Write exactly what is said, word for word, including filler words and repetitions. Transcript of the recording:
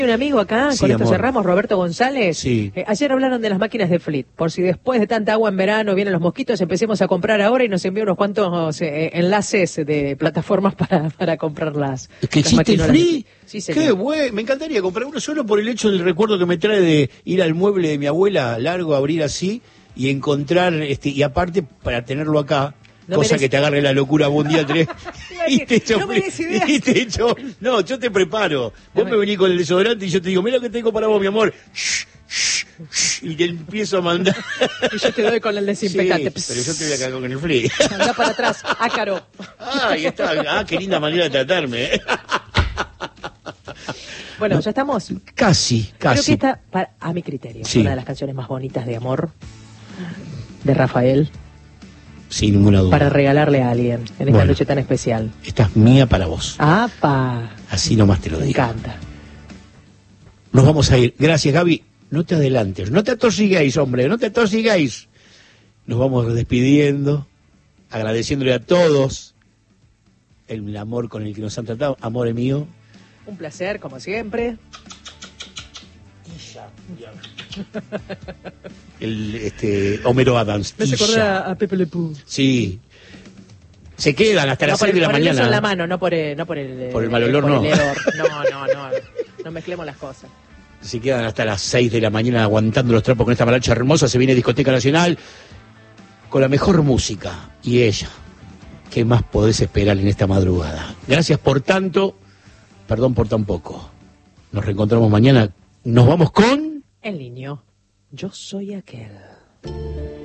Hay un amigo acá, Sí, con esto amor. cerramos, Roberto González. Sí. Eh, ayer hablaron de las máquinas de Fleet. Por si después de tanta agua en verano vienen los mosquitos, empecemos a comprar ahora y nos envió unos cuantos eh, enlaces de plataformas para, para comprar las, ¿Es que las existe el maquinolas de Flea? Sí, señor. Qué bueno, me encantaría comprar uno solo por el hecho del recuerdo que me trae de ir al mueble de mi abuela, largo, abrir así y encontrar, este y aparte para tenerlo acá, No cosa merece- que te agarre la locura un día tres y te echo, No me des idea. y te echo, no, yo te preparo. Vos me venís con el desodorante y yo te digo, mira lo que tengo para vos, mi amor. Shh, shh, shh, y te empiezo a mandar. Y yo te doy con el desinfectante. Sí, pero yo te voy a cagar con el Flea. Anda para atrás, ácaro. Ah, ahí está. Ah, qué linda manera de tratarme. ¿eh? Bueno, ya estamos. Casi, Creo que casi. esta, para- a mi criterio, Sí. una de las canciones más bonitas de amor de Rafael Sin ninguna duda. para regalarle a alguien en esta Bueno. noche tan especial. Esta es mía para vos. ¡Apa! Así nomás te lo Me digo. encanta. Nos vamos a ir. Gracias, Gaby. No te adelantes. No te atosigáis, hombre. No te atosigáis. Nos vamos despidiendo, agradeciéndole a todos el amor con el que nos han tratado. Amor mío. Un placer, como siempre. El este Homero Adams. Me hace Y acordar ya. a, a Pepe Le Pew. Sí. Se quedan hasta No las por, seis el, de la por el beso mañana. en la mano, no por el, no por el, Por el eh, mal olor, por no. el hedor. No, no, no. No mezclemos las cosas. Se quedan hasta las seis de la mañana aguantando los trapos con esta maracha hermosa. Se viene Discoteca Nacional con la mejor música. Y ella, ¿qué más podés esperar en esta madrugada? Gracias por tanto, perdón por tan poco. Nos reencontramos mañana. Nos vamos con... El niño. Yo soy aquel.